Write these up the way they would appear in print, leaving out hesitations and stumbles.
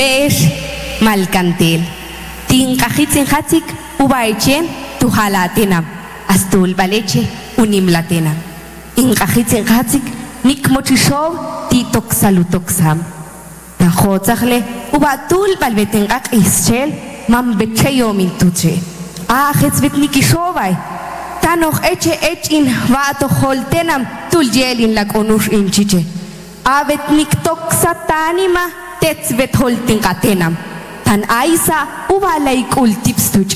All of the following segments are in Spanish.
Es malcantel. Tincajitzin hatzik ubaechen tujalatenam. Astul baleche unimlatenam. Incajitzin hatzik nikmochishov titoxalutoxam. Tajotzakle ubatul balvetengak ischel mam becheyo mintuche. Hetzvet nikishovai. Tanoch eche in vato holtenam tuljelin la konush inchiche. Avet niktoxatanima tetzvet holtenkatenam. Tan aisa ubalai kultipstuch.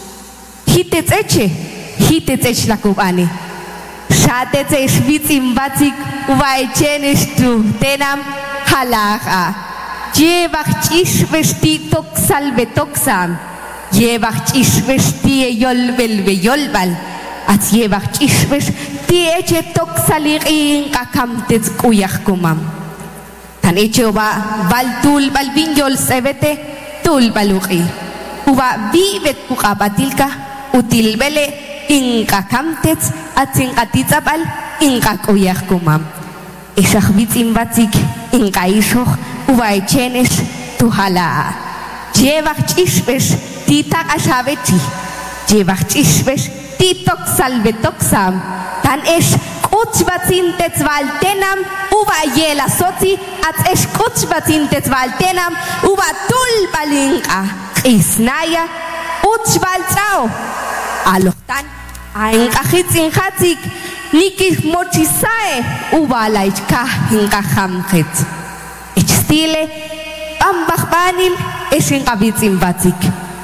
Hitets la kubani. Shatets vitzim batzik ubaechenish tu tenam halacha. Llevach chish vestito salvetoxam. Llevach chish vestie yolbel beyolbal. At llevach chish vestie toxalirin kakamtets kuyach kumam. Tan eche uba baltul balbin yol sebete tul baluqi. Uba vivet kukabatilka utilbele inka kamtets atzinkatitzabal inka kuyach kumam. Ishach vitzim batzik inka ishoch uba echenes tuhala. Llevach chishbesh tita kashabechi. Llevach chishbesh titok salvetoxam. Tan esh kuchbatzin tetzvaltenam uba yela sotzi at esh kuchbatzin tetzvaltenam uba tul balinka. Isnaya uchbaltzao. Alochtan ainkajitzin hatzik nikis mochisae uba laichka hinka hamchet. Echstile ambachbanil eshin kabitzin batzik.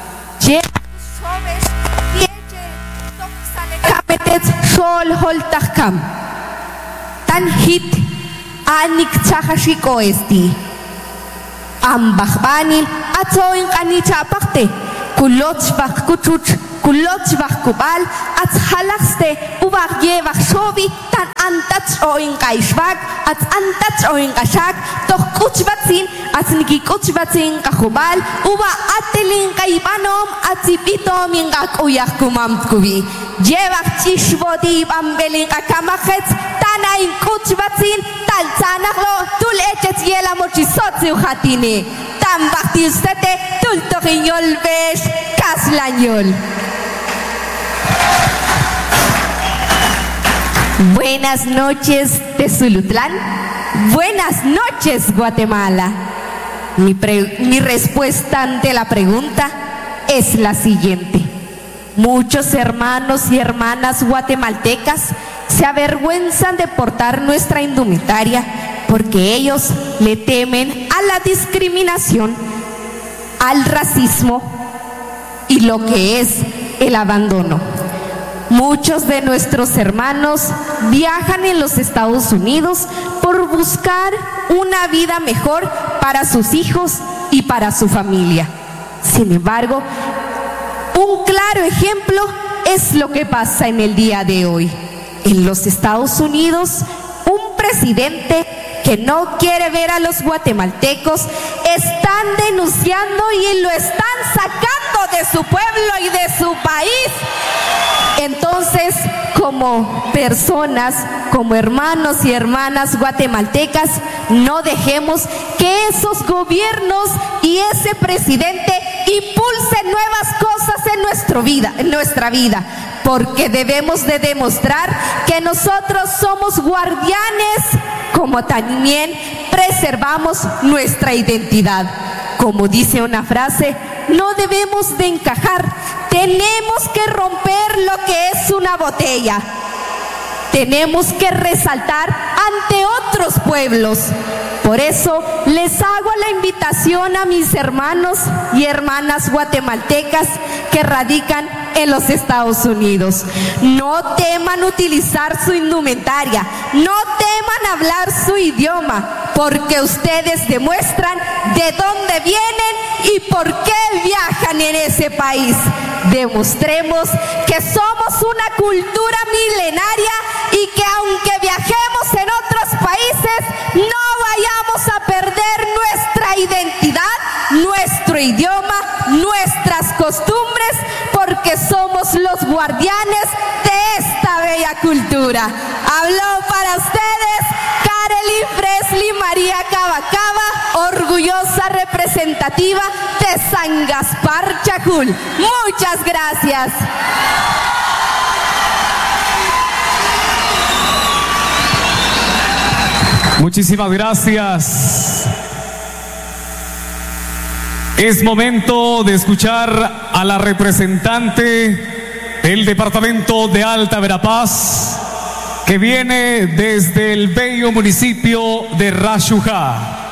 Sol holtakam. Tan hit anik chahashiko esti. Ambachbanil atzoin kanicha aparte. Kulotzbach kuchuch, kulotzbach kubal, ats halachste ubach yevach shobi, tan antats oin kaishbak, ats antats oin kashak, toch kuchbatzin, ats niki kuchbatzin kahubal, uba atelin kaibanom, atsipitom ingak uyach kumam kubi. Llevach chishbodi bambelin kakamachets, tanain kuchbatzin, talzanachlo, tul echets yela mochisotzi uhatini. Tan bakti ustete, tul tojinyol besh, kaslañol. Buenas noches, Tezulutlán. Buenas noches, Guatemala. Mi respuesta ante la pregunta es la siguiente. Muchos hermanos y hermanas guatemaltecas se avergüenzan de portar nuestra indumentaria porque ellos le temen a la discriminación, al racismo y lo que es el abandono. Muchos de nuestros hermanos viajan en los Estados Unidos por buscar una vida mejor para sus hijos y para su familia. Sin embargo, un claro ejemplo es lo que pasa en el día de hoy. En los Estados Unidos, un presidente que no quiere ver a los guatemaltecos están denunciando y lo están sacando de su pueblo y de su país. Entonces, como personas, como hermanos y hermanas guatemaltecas, no dejemos que esos gobiernos y ese presidente impulsen nuevas cosas en nuestra vida, porque debemos de demostrar que nosotros somos guardianes, como también preservamos nuestra identidad. Como dice una frase, no debemos de encajar, tenemos que romper lo que es una botella. Tenemos que resaltar ante otros pueblos. Por eso les hago la invitación a mis hermanos y hermanas guatemaltecas que radican en los Estados Unidos. No teman utilizar su indumentaria, no teman hablar su idioma, porque ustedes demuestran de dónde vienen y por qué viajan en ese país. Demostremos que somos una cultura milenaria y que aunque viajemos en otros países, no vayamos a perder nuestra identidad, nuestro idioma, nuestras costumbres, porque somos los guardianes de esta bella cultura. Habló para ustedes Karelyn Fresley María Cava Cava, orgullosa representante representativa de San Gaspar Chacul. Muchas gracias. Muchísimas gracias. Es momento de escuchar a la representante del departamento de Alta Verapaz, que viene desde el bello municipio de Rashujá.